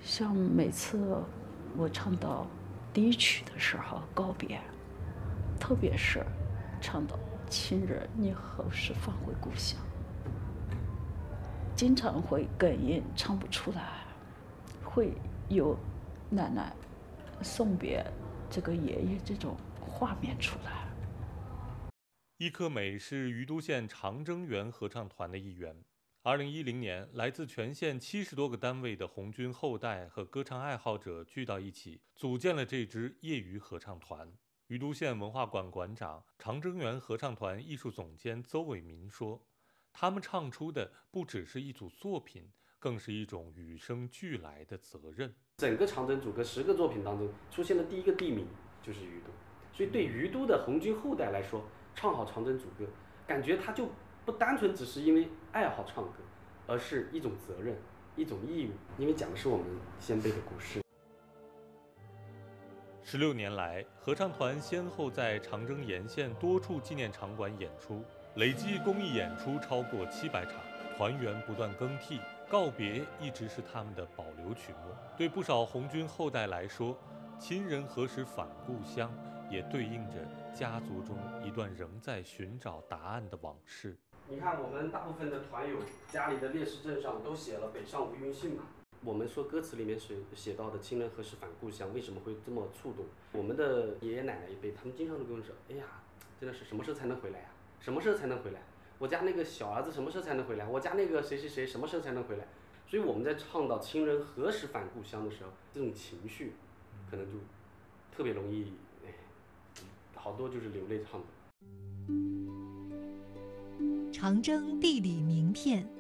像每次我唱到第一曲的时候告别，特别是唱到亲人你何时返回故乡，经常会哽咽唱不出来，会有奶奶送别这个爷爷这种画面出来。 伊科美是于都县长征园合唱团的一员。2010年，来自全县70多个单位的红军后代和歌唱爱好者聚到一起，组建了这支业余合唱团。于都县文化馆馆长、长征园合唱团艺术总监邹伟民说：“他们唱出的不只是一组作品，更是一种与生俱来的责任。” 整个长征组歌10个作品当中，出现的第一个地名就是于都，所以对于都的红军后代来说，唱好长征组歌，感觉他就不单纯只是因为爱好唱歌，而是一种责任，一种义务，因为讲的是我们先辈的故事。 16年来，合唱团先后在长征沿线多处纪念场馆演出，累计公益演出超过700场，团员不断更替，告别一直是他们的保留曲目。对不少红军后代来说，亲人何时返故乡，也对应着家族中一段仍在寻找答案的往事。 你看，我们大部分的团友家里的烈士证上都写了北上无音信嘛。我们说歌词里面写到的亲人何时返故乡，为什么会这么触动？我们的爷爷奶奶一辈，他们经常都跟我说：“哎呀，真的是什么时候才能回来呀？什么时候才能回来？我家那个小儿子什么时候才能回来？我家那个谁谁谁什么时候才能回来？”所以我们在唱到亲人何时返故乡的时候，这种情绪可能就特别容易，好多就是流泪唱的。 长征地理名片。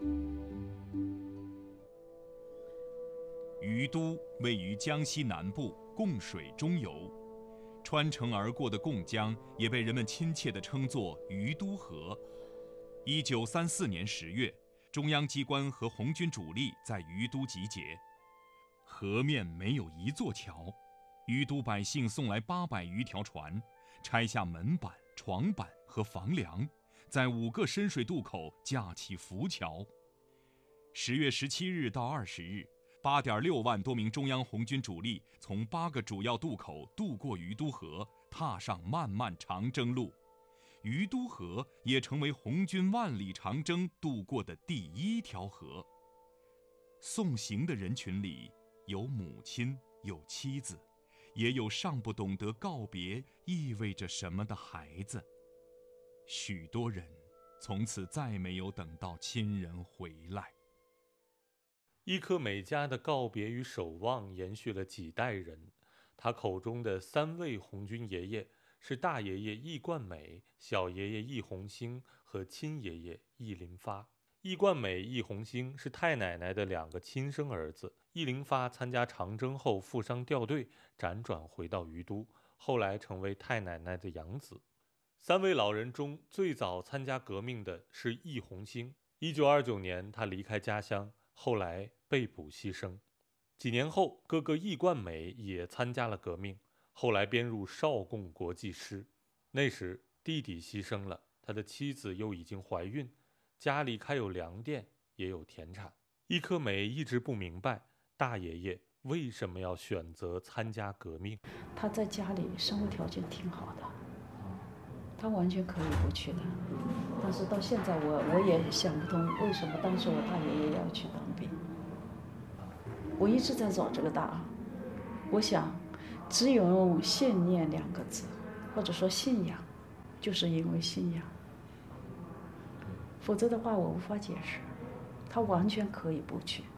于都位于江西南部，贡水中游，穿城而过的贡江也被人们亲切地称作于都河。1934年10月，中央机关和红军主力在于都集结。河面没有一座桥，于都百姓送来800余条船，拆下门板、床板和房梁，在5个深水渡口架起浮桥。10月17日到20日，8.6万多名中央红军主力从8个主要渡口渡过于都河，踏上漫漫长征路。于都河也成为红军万里长征渡过的第1条河。送行的人群里，有母亲，有妻子，也有尚不懂得告别意味着什么的孩子。许多人从此再没有等到亲人回来。 伊科美家的告别与守望延续了几代人。他口中的3位红军爷爷是大爷爷易冠美、小爷爷易红星和亲爷爷易林发。易冠美、易红星是太奶奶的2个亲生儿子。易林发参加长征后负伤掉队，辗转回到于都，后来成为太奶奶的养子。3位老人中最早参加革命的是易红星。1929年，他离开家乡，后来被捕牺牲。几年后，哥哥易冠美也参加了革命，后来编入少共国际师。那时弟弟牺牲了，他的妻子又已经怀孕，家里开有粮店，也有田产。伊科美一直不明白大爷爷为什么要选择参加革命。 他在家里生活条件挺好的，他完全可以不去的，但是到现在我也想不通，为什么当时我大爷爷要去当兵。我一直在找这个答案。我想，只有用信念2个字，或者说信仰，就是因为信仰，否则的话我无法解释。他完全可以不去。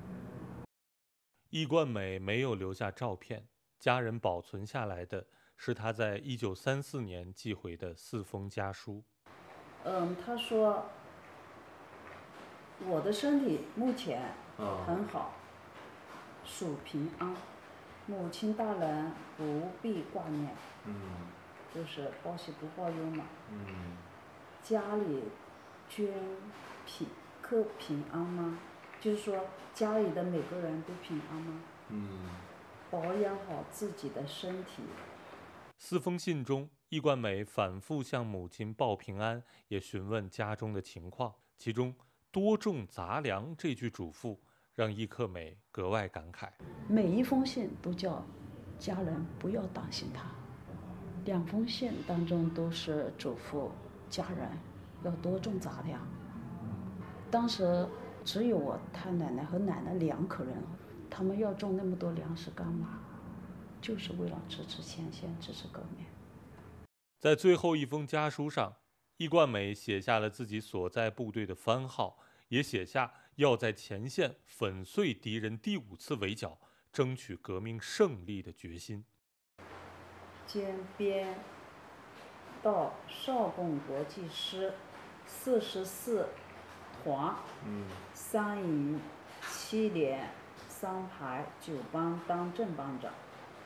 易冠美没有留下照片，家人保存下来的是他在1934年寄回的4封家书。 他说：“我的身体目前很好，属平安，母亲大人不必挂念。”就是报喜不报忧嘛。家里可平安吗？就是说家里的每个人都平安吗？保养好自己的身体。 4封信中，易冠美反复向母亲报平安，也询问家中的情况。其中多种杂粮这句嘱咐让易克美格外感慨。 每一封信都叫家人不要担心他，2封信当中都是嘱咐家人要多种杂粮。当时只有我太奶奶和奶奶2口人，他们要种那么多粮食干嘛？就是为了支持前线，支持革命。 在最后一封家书上，易冠美写下了自己所在部队的番号，也写下要在前线粉碎敌人第5次围剿，争取革命胜利的决心。 兼编到少共国际师44团3营7连3排9班当正班长。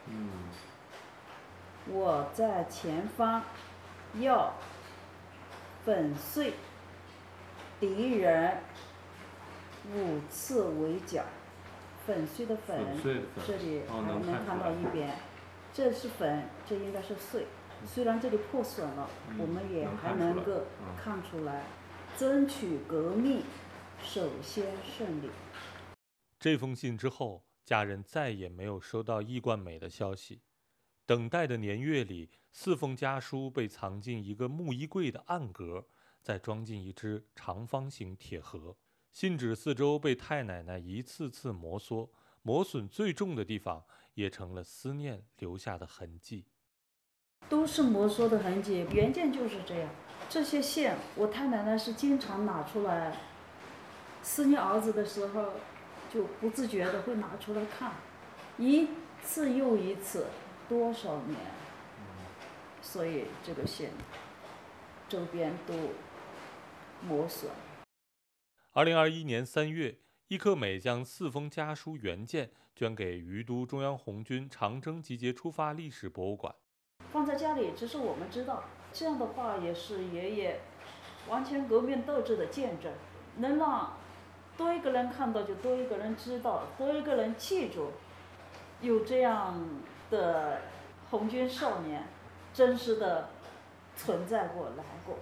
我在前方要粉碎敌人5次围剿。粉碎的粉，这里还能看到一边，这是粉，这应该是碎。虽然这里破损了，我们也还能够看出来，争取革命首先胜利。 这封信之后，家人再也没有收到易冠美的消息。等待的年月里，4封家书被藏进一个木衣柜的暗格，再装进一只长方形铁盒。信纸四周被太奶奶一次次摩挲，磨损最重的地方也成了思念留下的痕迹。 都是摩挲的痕迹，原件就是这样。这些线，我太奶奶是经常拿出来，思念儿子的时候，就不自觉的会拿出来看，一次又一次，多少年。所以这个线周边都磨损。 2021年3月，易克美将4封家书原件捐给于都中央红军长征集结出发历史博物馆。 放在家里，只是我们知道，这样的话也是爷爷完全革命斗志的见证，能让多一个人看到，就多一个人知道，多一个人记住，有这样的红军少年真实的存在过、来过。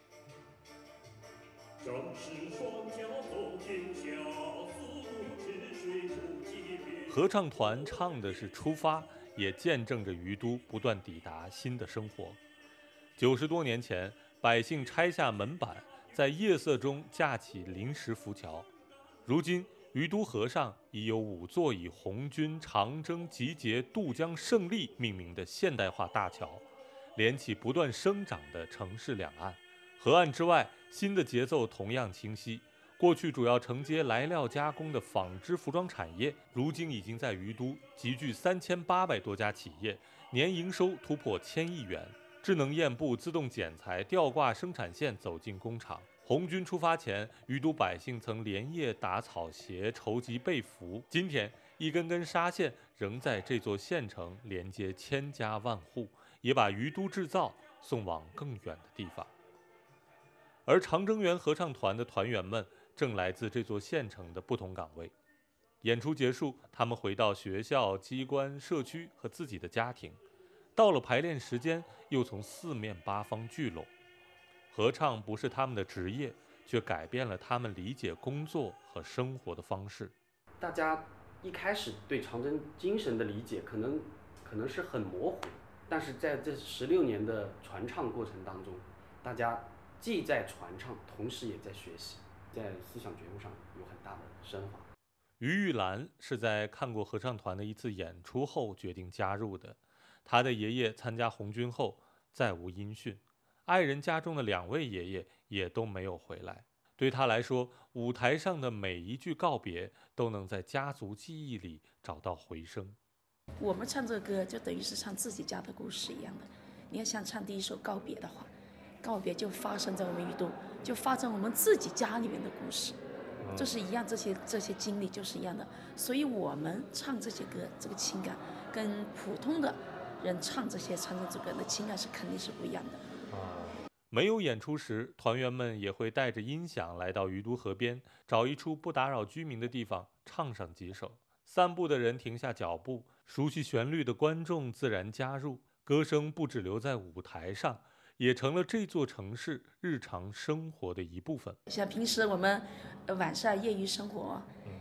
正是双脚走天下，四顾治水不结别。 合唱团唱的是出发，也见证着于都不断抵达新的生活。90多年前，百姓拆下门板，在夜色中架起临时浮桥。如今，于都河上已有5座以红军长征集结渡江胜利命名的现代化大桥，连起不断生长的城市两岸。河岸之外，新的节奏同样清晰。过去主要承接来料加工的纺织服装产业，如今已经在于都集聚3800多家企业，年营收突破1000亿元。智能验布、自动剪裁、吊挂生产线走进工厂。红军出发前，于都百姓曾连夜打草鞋、筹集被服。今天，一根根纱线仍在这座县城连接千家万户，也把于都制造送往更远的地方。而长征园合唱团的团员们正来自这座县城的不同岗位。演出结束，他们回到学校、机关、社区和自己的家庭。到了排练时间，又从4面8方聚拢。合唱不是他们的职业，却改变了他们理解工作和生活的方式。 大家一开始对长征精神的理解可能是很模糊，但是在这16年的传唱过程当中，大家既在传唱，同时也在学习，在思想觉悟上有很大的升华。 于玉兰是在看过合唱团的一次演出后决定加入的。他的爷爷参加红军后再无音讯，爱人家中的2位爷爷也都没有回来。对他来说，舞台上的每一句告别都能在家族记忆里找到回声。 我们唱这个歌就等于是唱自己家的故事一样的。你要想唱第一首告别的话，告别就发生在我们于都，就发生我们自己家里面的故事，就是一样，这些经历就是一样的。所以我们唱这些歌，这个情感跟普通的人唱这些长征之歌的情感是肯定是不一样的。 没有演出时，团员们也会带着音响来到于都河边，找一处不打扰居民的地方唱上几首。散步的人停下脚步，熟悉旋律的观众自然加入。歌声不只留在舞台上，也成了这座城市日常生活的一部分。 像平时我们晚上业余生活，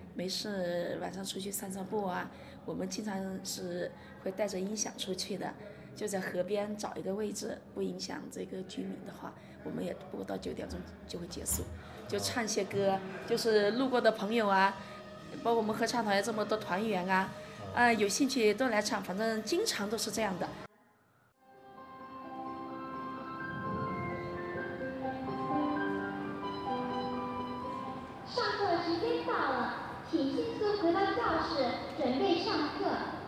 没事晚上出去散散步啊，我们经常是会带着音响出去的，就在河边找一个位置，不影响这个居民的话，我们也不过到9点钟就会结束，就唱些歌，就是路过的朋友啊，包括我们合唱团有这么多团员啊，有兴趣都来唱，反正经常都是这样的。 上课时间到了，请迅速回到教室，准备上课。